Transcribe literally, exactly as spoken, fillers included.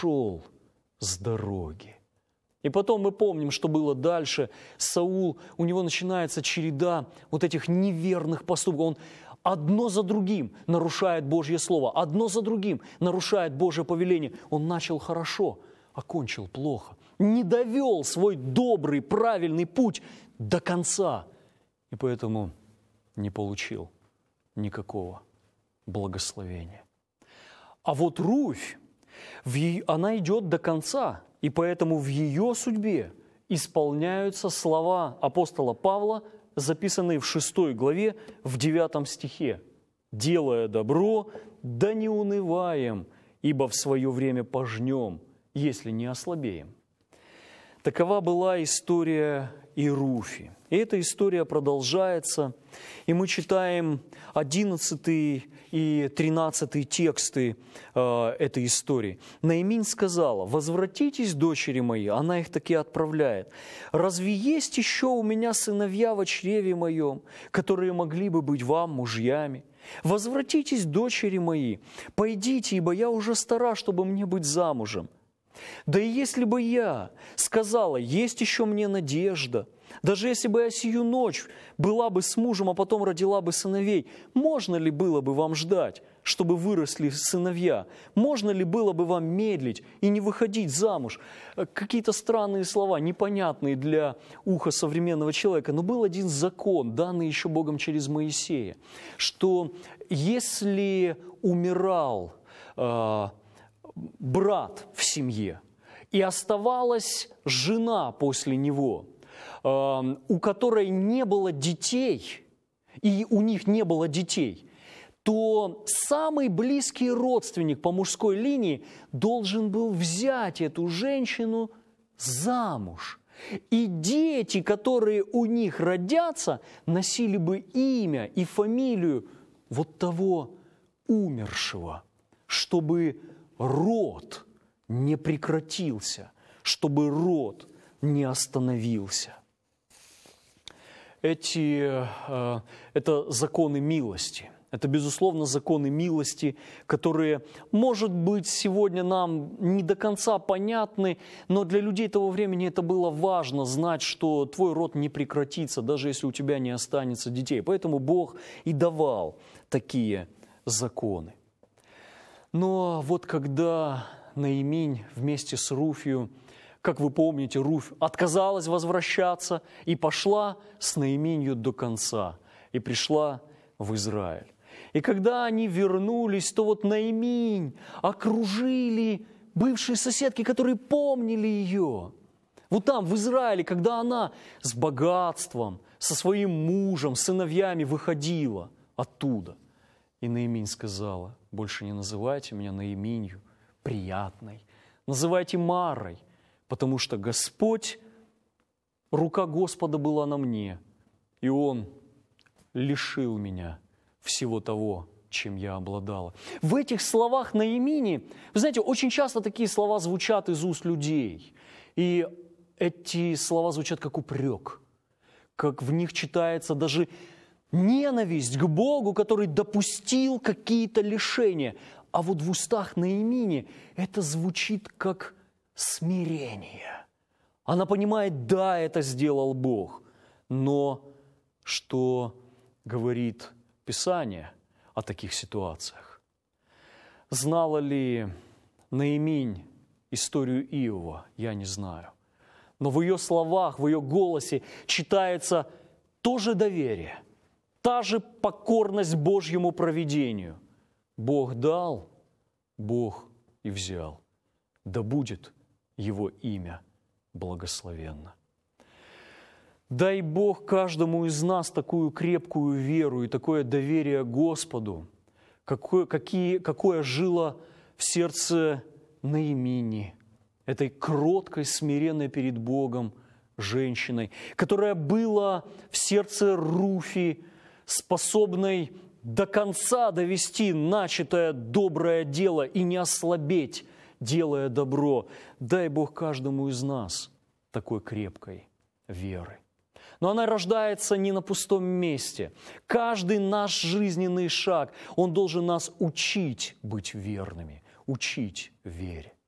сошел с дороги. И потом мы помним, что было дальше. Саул, у него начинается череда вот этих неверных поступков. Он одно за другим нарушает Божье Слово, одно за другим нарушает Божье повеление. Он начал хорошо, окончил плохо. Не довел свой добрый, правильный путь до конца. И поэтому не получил никакого благословения. А вот Руфь, она идет до конца, и поэтому в ее судьбе исполняются слова апостола Павла, записанные в шестой главе, в девятом стихе. «Делая добро, да не унываем, ибо в свое время пожнем, если не ослабеем». Такова была история и Руфи. И эта история продолжается, и мы читаем одиннадцатый и тринадцатый тексты э, этой истории. Наиминь сказала: «Возвратитесь, дочери мои», она их таки отправляет. «Разве есть еще у меня сыновья во чреве моем, которые могли бы быть вам мужьями? Возвратитесь, дочери мои, пойдите, ибо я уже стара, чтобы мне быть замужем. Да и если бы я сказала: есть еще мне надежда, даже если бы я сию ночь была бы с мужем, а потом родила бы сыновей, можно ли было бы вам ждать, чтобы выросли сыновья? Можно ли было бы вам медлить и не выходить замуж?» Какие-то странные слова, непонятные для уха современного человека. Но был один закон, данный еще Богом через Моисея, что если умирал э, брат в семье, и оставалась жена после него, у которой не было детей, и у них не было детей, то самый близкий родственник по мужской линии должен был взять эту женщину замуж. И дети, которые у них родятся, носили бы имя и фамилию вот того умершего, чтобы род не прекратился, чтобы род не остановился. Эти, э, это законы милости. Это, безусловно, законы милости, которые, может быть, сегодня нам не до конца понятны, но для людей того времени это было важно знать, что твой род не прекратится, даже если у тебя не останется детей. Поэтому Бог и давал такие законы. Но вот когда Наиминь вместе с Руфью, как вы помните, Руфь отказалась возвращаться и пошла с Наиминью до конца, и пришла в Израиль. И когда они вернулись, то вот Наиминь окружили бывшие соседки, которые помнили ее. Вот там, в Израиле, когда она с богатством, со своим мужем, сыновьями выходила оттуда. И Наиминь сказала: «Больше не называйте меня Наиминью, приятной, называйте Марой, потому что Господь, рука Господа была на мне, и Он лишил меня всего того, чем я обладала». В этих словах Наимини, вы знаете, очень часто такие слова звучат из уст людей, и эти слова звучат как упрек, как в них читается даже ненависть к Богу, который допустил какие-то лишения. А вот в устах Наимини это звучит как смирение. Она понимает: да, это сделал Бог, но что говорит Писание о таких ситуациях? Знала ли Наиминь историю Иова? Я не знаю. Но в ее словах, в ее голосе читается то же доверие, та же покорность Божьему провидению. Бог дал, Бог и взял. Да будет Его имя благословенно. Дай Бог каждому из нас такую крепкую веру и такое доверие Господу, какое, какие, какое жило в сердце Наимини, этой кроткой, смиренной перед Богом женщиной, которая была в сердце Руфи, способной до конца довести начатое доброе дело и не ослабеть, делая добро. Дай Бог каждому из нас такой крепкой веры. Но она рождается не на пустом месте. Каждый наш жизненный шаг, он должен нас учить быть верными, учить вере.